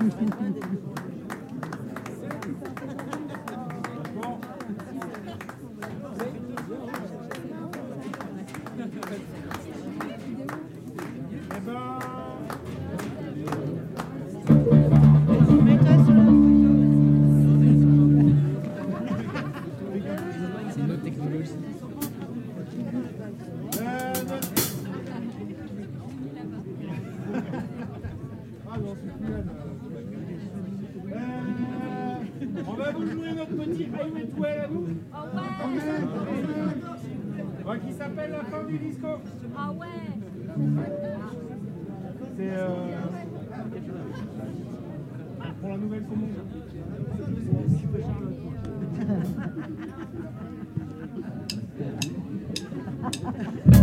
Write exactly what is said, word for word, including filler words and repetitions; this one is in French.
On va vous jouer notre petit Highway à nous. Ah ouais. Ouais, qui s'appelle La fin du disco. Ah ouais. C'est euh... pour la nouvelle commande. Super Charlotte.